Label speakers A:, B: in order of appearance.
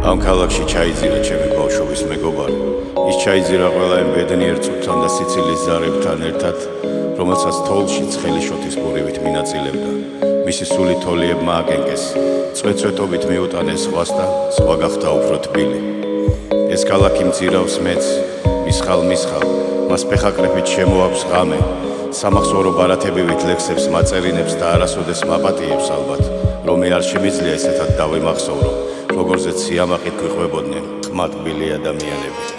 A: ამ ქალაქში ჩაიძირა ჩემი ბავშვობის მეგობარი. ის ჩაიძირა ყველა იმ ბედნიერ წუთთან და სიცილის ზარებთან ერთად, რომელსაც თოვლში ცხელი შოთის ბურივით მინაწილებდა. მისი სული თოლიებმა აკენკეს, წვეწვეტობით მიუტანეს სხვას და სხვა გახდა უფრო თბილი. ეს ქალაქი მძირავს მეც, მისხალ, მას ფეხაკრეფით შემოაქვს ღამე, სამახსოვრო ბარათებივით ლექსებს მაწერინებს და არასოდეს მაპატიებს ალბათ, რომ მე არ შემიძლია ესეთად დავემახსოვრო, როგორზეც სიამაყით გვიყვებოდნენ ყმატბილი ადამიანები.